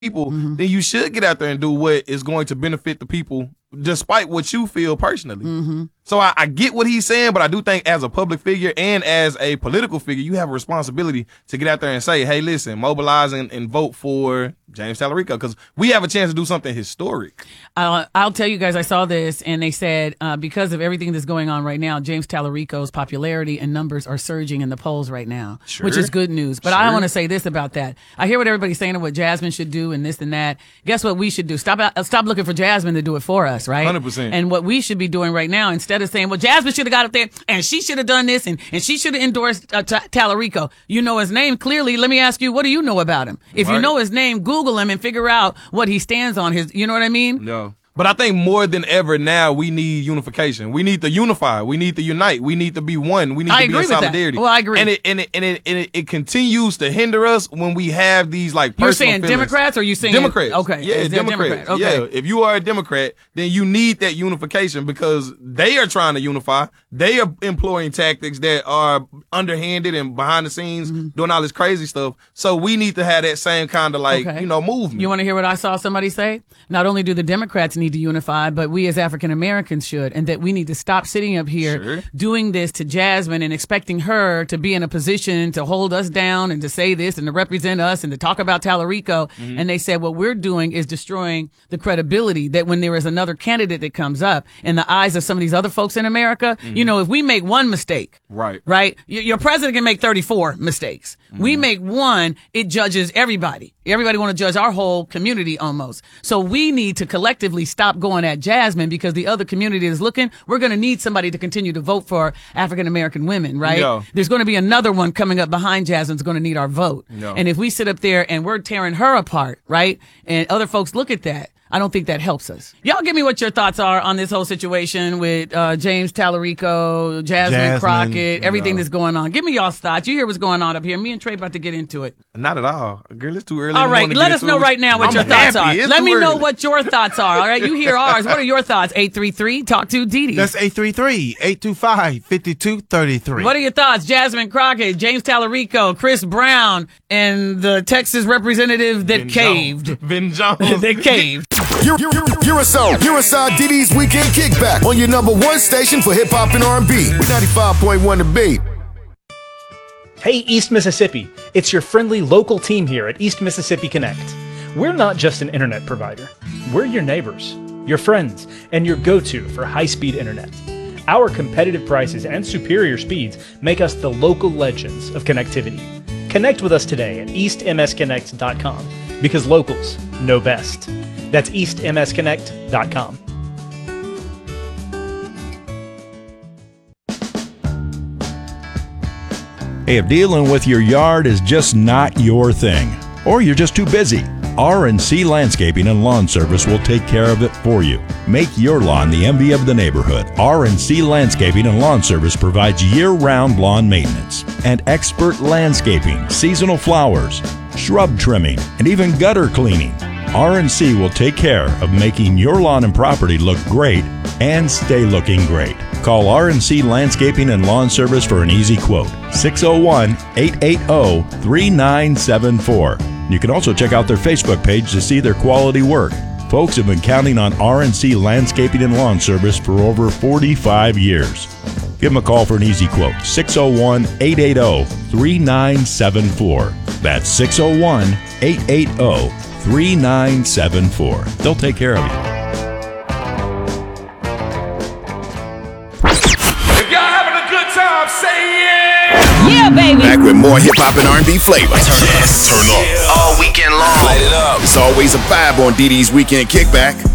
people, then you should get out there and do what is going to benefit the people despite what you feel personally. So I get what he's saying, but I do think as a public figure and as a political figure, you have a responsibility to get out there and say, hey, listen, mobilize and vote for James Tallarico, because we have a chance to do something historic. I'll tell you guys, I saw this, and they said because of everything that's going on right now, James Tallarico's popularity and numbers are surging in the polls right now, which is good news. But I want to say this about that. I hear what everybody's saying and what Jasmine should do and this and that. Guess what we should do? Stop looking for Jasmine to do it for us, right? 100%. And what we should be doing right now, instead of saying, well, Jasmine should have got up there and she should have done this and she should have endorsed Tallarico. You know his name clearly. Let me ask you, what do you know about him? If you know his name, Google him and figure out what he stands on. You know what I mean? No. But I think more than ever now, we need unification. We need to unify. We need to unite. We need to be one. We need to be in solidarity. Well, I agree. And it continues to hinder us when we have these like personal You're saying feelings. Democrats, or you saying Democrats? Okay, yeah, Democrats. Okay. Yeah, if you are a Democrat, then you need that unification because they are trying to unify. They are employing tactics that are underhanded and behind the scenes, doing all this crazy stuff. So we need to have that same kind of movement. You want to hear what I saw somebody say? Not only do the Democrats need to unify, but we as African Americans should, and that we need to stop sitting up here doing this to Jasmine and expecting her to be in a position to hold us down and to say this and to represent us and to talk about Tallarico. And they said what we're doing is destroying the credibility that when there is another candidate that comes up in the eyes of some of these other folks in America, you know, if we make one mistake, right? Your president can make 34 mistakes. We make one, it judges everybody. Everybody want to judge our whole community almost. So we need to collectively stop going at Jasmine because the other community is looking. We're going to need somebody to continue to vote for African American women, right? Yeah. There's going to be another one coming up behind Jasmine's going to need our vote. Yeah. And if we sit up there and we're tearing her apart, right? And other folks look at that, I don't think that helps us. Y'all give me what your thoughts are on this whole situation with James Tallarico, Jasmine Crockett, everything that's going on. Give me y'all's thoughts. You hear what's going on up here. Me and Trey about to get into it. Not at all. Girl, it's too early. All right, let us know right now what your thoughts are. Let me know what your thoughts are. All right, you hear ours. What are your thoughts? 833 Talk to Didi. That's 833-825-5233. What are your thoughts? Jasmine Crockett, James Tallarico, Chris Brown, and the Texas representative that caved. Ben Jones. That caved. You're inside Didi's Weekend Kickback on your number one station for hip hop and R&B, 95.1 The Beat. Hey East Mississippi, it's your friendly local team here at East Mississippi Connect. We're not just an internet provider. We're your neighbors, your friends, and your go-to for high-speed internet. Our competitive prices and superior speeds make us the local legends of connectivity. Connect with us today at eastmsconnect.com because locals know best. That's eastmsconnect.com. Hey, if dealing with your yard is just not your thing, or you're just too busy, R&C Landscaping and Lawn Service will take care of it for you. Make your lawn the envy of the neighborhood. R&C Landscaping and Lawn Service provides year-round lawn maintenance and expert landscaping, seasonal flowers, shrub trimming, and even gutter cleaning. R&C will take care of making your lawn and property look great and stay looking great. Call R&C Landscaping and Lawn Service for an easy quote. 601-880-3974. You can also check out their Facebook page to see their quality work. Folks have been counting on R&C Landscaping and Lawn Service for over 45 years. Give them a call for an easy quote. 601-880-3974. That's 601-880-3974. They'll take care of you. If y'all having a good time, say yeah! Yeah, baby! Back with more hip hop and R&B flavor. Turn up. All weekend long. Light it up. It's always a vibe on Didi's Weekend Kickback.